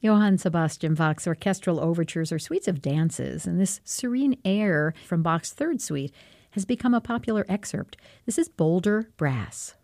Johann Sebastian Bach's orchestral overtures are suites of dances, and this serene air from Bach's third suite has become a popular excerpt. This is Boulder Brass.